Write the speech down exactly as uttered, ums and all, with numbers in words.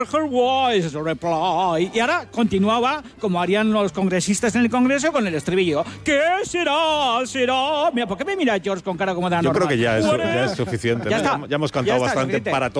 Her voice reply. Y ahora continuaba, como harían los congresistas en el Congreso, con el estribillo. ¿Qué será? ¿Será? Mira, ¿por qué me mira George con cara como de Yo anormal? creo que ya es, Bueno, ya es suficiente. Ya ¿no? está. Ya hemos cantado Ya está, bastante suficiente. para todos.